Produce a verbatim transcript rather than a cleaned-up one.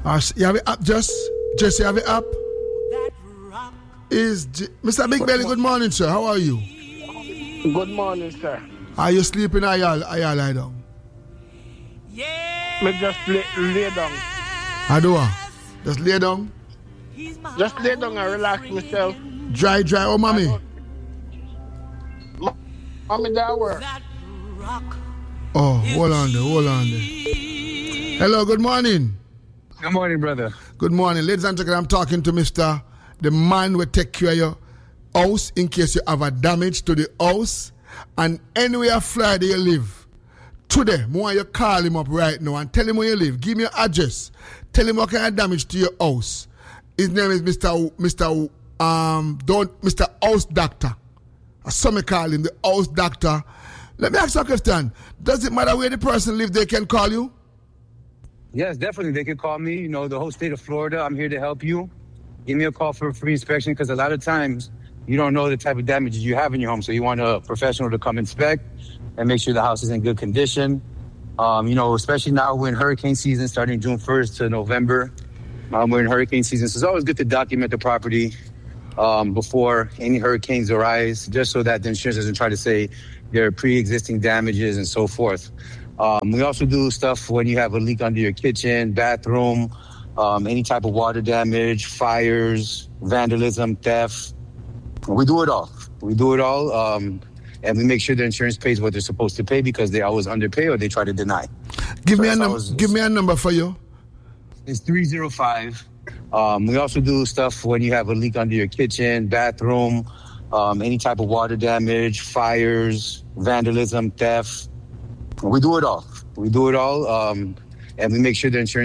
Uh, you have it up, just? Jesse, you have it up? Is J- Mister Big Belly, good morning, sir. How are you? Good morning, sir. Are you sleeping or are you, are you lie down? Me just lay, lay down. I do what? Just lay down? Just lay down and relax myself. Dry, dry. Oh, mommy. Mommy, that work. Oh, hold on there, hold on there. Hello, good morning. Good morning, brother. Good morning. Ladies and gentlemen, I'm talking to Mister The man will take care of your house in case you have a damage to the house. And anywhere Friday you live. Today, I want you to call him up right now and tell him where you live. Give me your address. Tell him what kind of damage to your house. His name is Mister Mister Um, don't Mister House Doctor. Some call him the House Doctor. Let me ask you a question. Does it matter where the person lives, they can call you? Yes, definitely. They can call me. You know, the whole state of Florida, I'm here to help you. Give me a call for a free inspection because a lot of times you don't know the type of damages you have in your home. So you want a professional to come inspect and make sure the house is in good condition. Um, you know, especially now we're in hurricane season, starting June first to November. Um, we're in hurricane season. So it's always good to document the property um, before any hurricanes arise, just so that the insurance doesn't try to say there are pre-existing damages and so forth. Um, we also do stuff when you have a leak under your kitchen, bathroom, um, any type of water damage, fires, vandalism, theft. We do it all. We do it all. Um, and we make sure the insurance pays what they're supposed to pay because they always underpay or they try to deny. Give so me a num- always, give me a number for you. It's three oh five. Um, we also do stuff when you have a leak under your kitchen, bathroom, um, any type of water damage, fires, vandalism, theft. We do it all. We do it all. Um, and we make sure the insurance